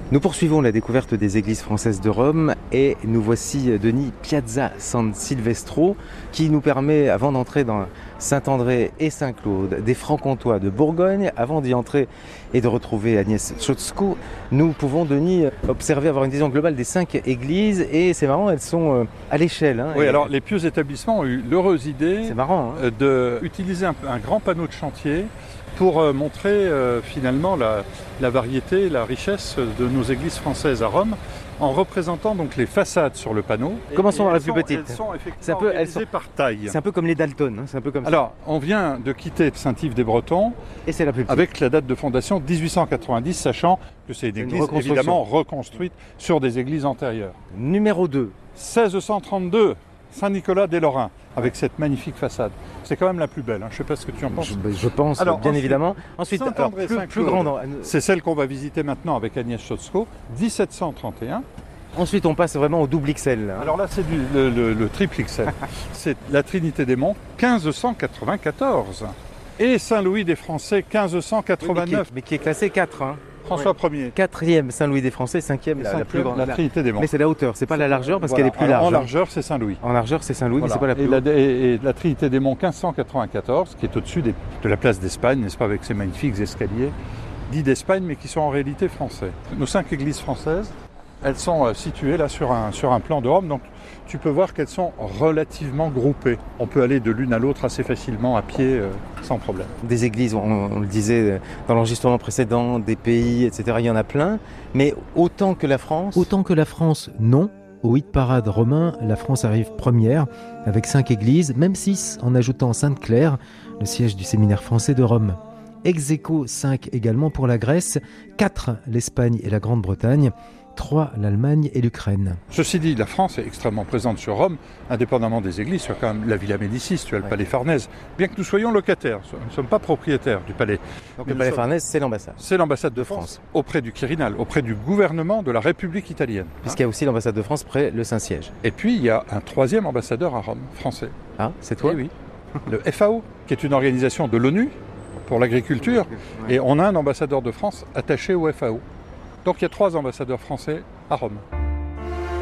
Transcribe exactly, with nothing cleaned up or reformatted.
Nous poursuivons la découverte des églises françaises de Rome et nous voici, Denis, Piazza San Silvestro, qui nous permet, avant d'entrer dans Saint-André et Saint-Claude, des francs-comtois de Bourgogne, avant d'y entrer et de retrouver Agnès Chodzko, nous pouvons, Denis, observer, avoir une vision globale des cinq églises et c'est marrant, elles sont à l'échelle. Hein, oui, et... alors les pieux établissements ont eu l'heureuse idée c'est marrant, hein. d'utiliser un, un grand panneau de chantier pour euh, montrer euh, finalement la, la variété, la richesse de nos églises françaises à Rome, en représentant donc les façades sur le panneau. Commençons par la plus sont, petite. Elles sont effectivement c'est un peu, organisées elles sont... par taille. C'est un peu comme les Dalton, hein, c'est un peu comme ça. Alors, on vient de quitter Saint-Yves-des-Bretons, et c'est la plus petite. Avec la date de fondation dix-huit cent quatre-vingt-dix, sachant que c'est une c'est église une évidemment reconstruite sur des églises antérieures. Numéro deux. seize cent trente-deux, Saint-Nicolas-des-Lorrains, avec cette magnifique façade. C'est quand même la plus belle, hein. Je ne sais pas ce que tu en penses. Je, je pense, alors, bien ensuite, évidemment. Ensuite, alors, plus, plus grande. C'est celle qu'on va visiter maintenant avec Agnès Chodzko, dix-sept cent trente et un. Ensuite, on passe vraiment au double X L. Hein. Alors là, c'est du, le, le, le triple X L. C'est la Trinité des Monts, quinze cent quatre-vingt-quatorze. Et Saint-Louis des Français, quinze cent quatre-vingt-neuf. Oui, mais, qui est, mais qui est classé quatre. Hein. François Ier. Quatrième Saint-Louis des Français, cinquième la, la plus grande. La Trinité des Monts. Mais c'est la hauteur, c'est pas la largeur parce voilà. qu'elle est plus Alors, large. En largeur, c'est Saint-Louis. En largeur, c'est Saint-Louis, voilà. Mais c'est pas la plus et la, et, et la Trinité des Monts, quinze cent quatre-vingt-quatorze, qui est au-dessus des, de la place d'Espagne, n'est-ce pas, avec ses magnifiques escaliers, dits d'Espagne, mais qui sont en réalité français. Nos cinq églises françaises, elles sont situées là sur un, sur un plan de Rome, donc tu peux voir qu'elles sont relativement groupées. On peut aller de l'une à l'autre assez facilement à pied, euh, sans problème. Des églises, on, on le disait dans l'enregistrement précédent, des pays, et cetera, il y en a plein, mais autant que la France... Autant que la France, non. Au hit-parade romain, la France arrive première, avec cinq églises, même six en ajoutant Sainte-Claire, le siège du séminaire français de Rome. Ex aequo cinq également pour la Grèce, quatre l'Espagne et la Grande-Bretagne, trois l'Allemagne et l'Ukraine. Ceci dit, la France est extrêmement présente sur Rome, indépendamment des églises. Tu as quand même la Villa Médicis, tu as le ouais. Palais Farnèse. Bien que nous soyons locataires, nous ne sommes pas propriétaires du palais. Donc mais le Palais sommes... Farnèse, c'est l'ambassade. C'est l'ambassade de, de France, France, auprès du Quirinal, auprès du gouvernement de la République italienne. Puisqu'il y a aussi l'ambassade de France près le Saint-Siège. Et puis, il y a un troisième ambassadeur à Rome, français. Ah, c'est toi ? Eh oui, le F A O, qui est une organisation de l'ONU pour l'agriculture. Ouais. Et on a un ambassadeur de France attaché au F A O. Donc il y a trois ambassadeurs français à Rome.